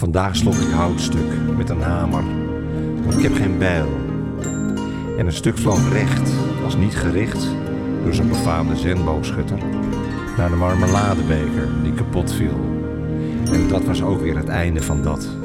Vandaag slot ik houtstuk met een hamer, want ik heb geen bijl. En een stuk vloog recht, was niet gericht, door zo'n befaamde zenboogschutter, naar de marmeladebeker die kapot viel. En dat was ook weer het einde van dat.